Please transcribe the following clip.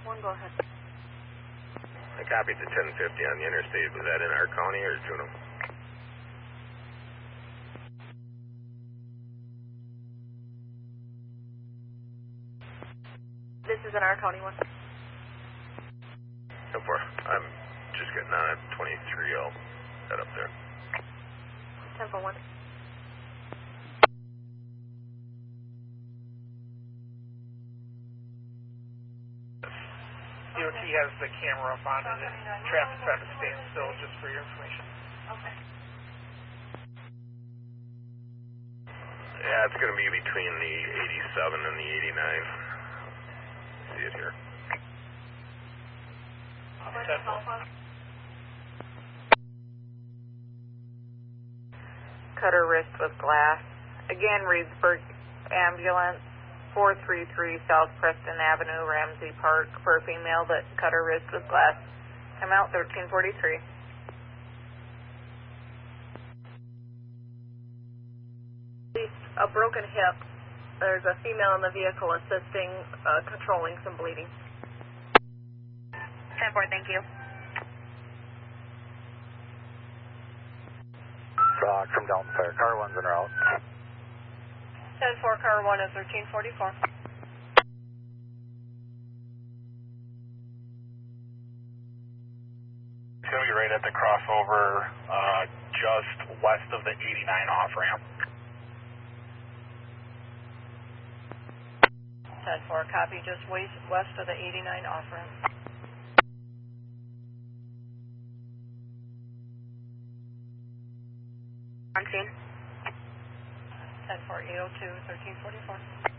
1, go ahead. I copied the 1050 on the interstate. Was that in our county or Juneau? This is in our county 1. 10-4. I'm just getting on at 23. I'll head up there. 10-4-1. DOT has the camera up on it, and traffic's at a standstill, just for your information. Okay. Yeah, it's going to be between the 87 and the 89. See it here. 10-4. Cutter wrist with glass. Again, Reedsburg ambulance, 433 South Preston Avenue, Ramsey Park, for a female that cut her wrist with glass. I'm out 1343. A broken hip. There's a female in the vehicle assisting, controlling some bleeding. 10-4, thank you. Rock from Dalton Fire. Car 1's en route. 10-4, car 1 is 1344. It's going to be right at the crossover, just west of the 89 off-ramp. 10-4, copy, just west of the 89 off-ramp. On scene. 10-4, 802, 1344.